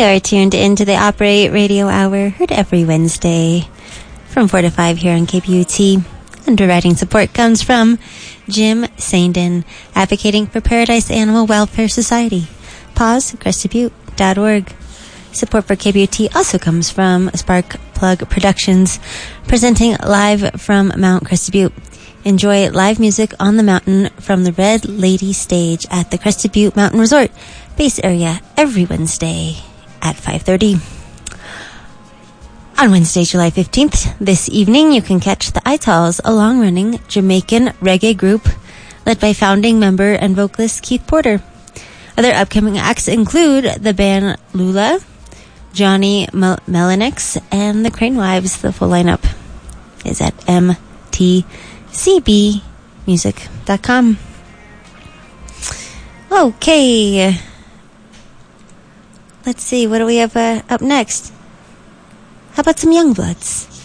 are tuned into the Operate Radio Hour, heard every Wednesday from 4 to 5 here on KPUT. Underwriting support comes from Jim Sandin, advocating for Paradise Animal Welfare Society. Pause, crestbutte.org. Support for KPUT also comes from Spark Plug Productions, presenting live from Mount Crested Butte. Enjoy live music on the mountain from the Red Lady stage at the Crested Butte Mountain Resort base area every Wednesday at 5:30. On Wednesday, July 15th, this evening, you can catch the Itals, a long-running Jamaican reggae group led by founding member and vocalist Keith Porter. Other upcoming acts include the band Lula, Johnny Melanix, and the Crane Wives. The full lineup is at mtcbmusic.com. Okay. Let's see, what do we have up next? How about some Youngbloods?